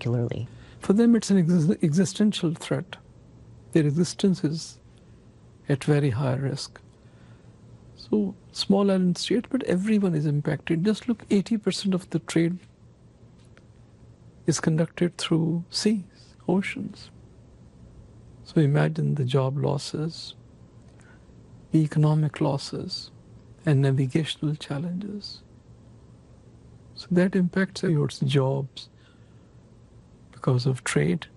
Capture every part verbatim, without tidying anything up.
particularly? For them, it's an ex existential threat. Their existence is at very high risk. So, small island state, but everyone is impacted. Just look, eighty percent of the trade is conducted through seas, oceans. So imagine the job losses, the economic losses, and navigational challenges. So that impacts your jobs because of trade.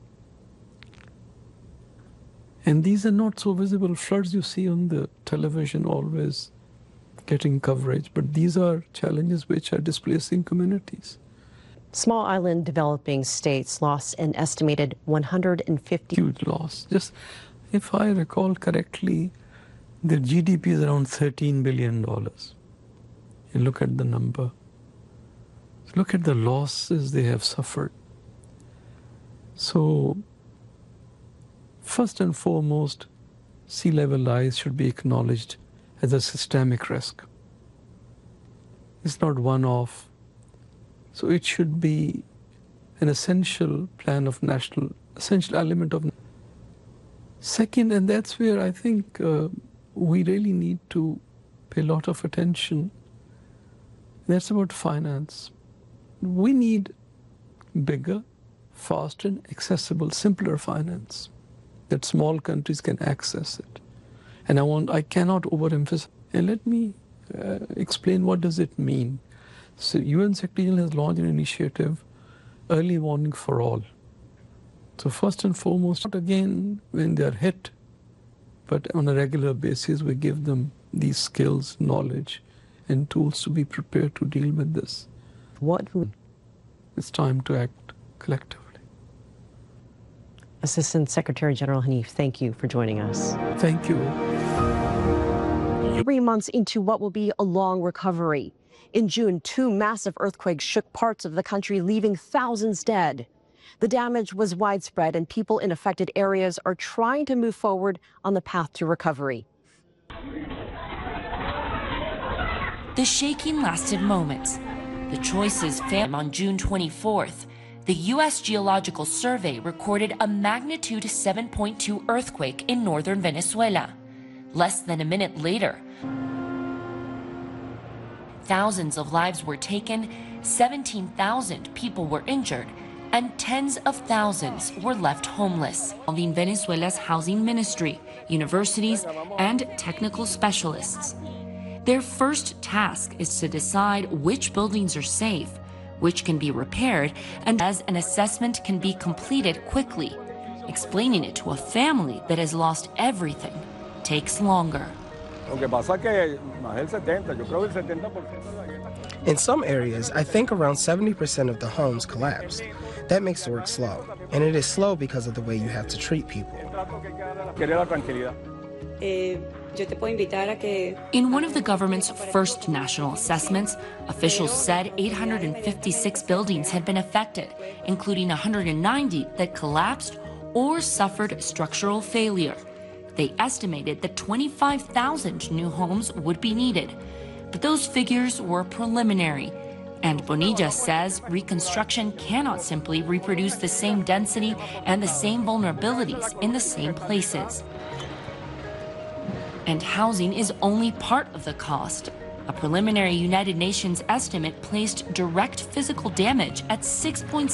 And these are not so visible floods you see on the television always getting coverage, but these are challenges which are displacing communities. Small island developing states lost an estimated one hundred fifty... Huge loss. Just, if I recall correctly, their G D P is around thirteen billion dollars. You look at the number. Look at the losses they have suffered. So, first and foremost, sea level rise should be acknowledged as a systemic risk. It's not one-off. So it should be an essential plan of national, essential element of. Second, and that's where I think uh, we really need to pay a lot of attention, that's about finance. We need bigger, faster, and accessible, simpler finance that small countries can access it. And I want, I cannot overemphasize. And let me uh, explain what does it mean. So U N Secretary General has launched an initiative, Early Warning for All. So first and foremost, not again when they are hit, but on a regular basis we give them these skills, knowledge, and tools to be prepared to deal with this. What would... It's time to act collectively. Assistant Secretary General Hanif, thank you for joining us. Thank you. Three months into what will be a long recovery. In June, two massive earthquakes shook parts of the country, leaving thousands dead. The damage was widespread, and people in affected areas are trying to move forward on the path to recovery. The shaking lasted moments. The choices failed. On June twenty-fourth, the U S Geological Survey recorded a magnitude seven point two earthquake in northern Venezuela. Less than a minute later, thousands of lives were taken, seventeen thousand people were injured, and tens of thousands were left homeless. Involving Venezuela's housing ministry, universities, and technical specialists. Their first task is to decide which buildings are safe, which can be repaired, and as an assessment can be completed quickly. Explaining it to a family that has lost everything takes longer. In some areas, I think around seventy percent of the homes collapsed. That makes the work slow, and it is slow because of the way you have to treat people. In one of the government's first national assessments, officials said eight hundred fifty-six buildings had been affected, including one hundred ninety that collapsed or suffered structural failure. They estimated that twenty-five thousand new homes would be needed, but those figures were preliminary. And Bonilla says reconstruction cannot simply reproduce the same density and the same vulnerabilities in the same places. And housing is only part of the cost. A preliminary United Nations estimate placed direct physical damage at six point